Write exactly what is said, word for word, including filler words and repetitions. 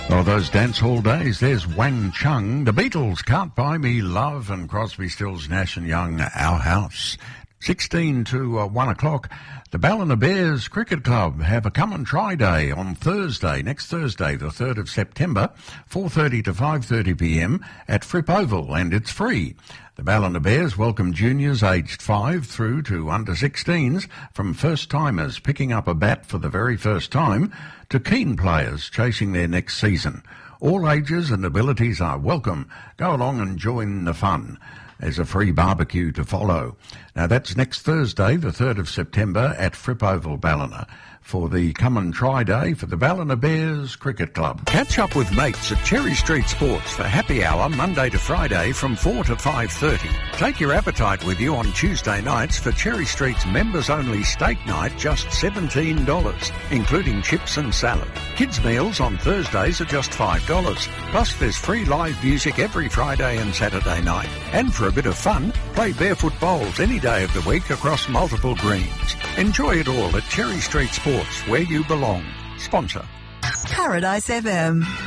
Oh, those dance hall days. There's Wang Chung, The Beatles, Can't Buy Me Love, and Crosby, Stills, Nash and Young, Our House. sixteen to uh, one o'clock, the Ballina Bears Cricket Club have a come and try day on Thursday, next Thursday, the third of September, four thirty to five thirty p m at Fripp Oval, and it's free. The Ballina Bears welcome juniors aged five through to under sixteens, from first-timers picking up a bat for the very first time to keen players chasing their next season. All ages and abilities are welcome. Go along and join the fun. There's a free barbecue to follow. Now, that's next Thursday, the third of September, at Fripp Oval, Ballina, for the come and try day for the Ballina Bears Cricket Club. Catch up with mates at Cherry Street Sports for happy hour Monday to Friday from four to five thirty. Take your appetite with you on Tuesday nights for Cherry Street's members-only steak night, just seventeen dollars, including chips and salad. Kids' meals on Thursdays are just five dollars. Plus, there's free live music every Friday and Saturday night. And for a bit of fun, play barefoot bowls any day of the week across multiple greens. Enjoy it all at Cherry Street Sports, where you belong. Sponsor. Paradise F M.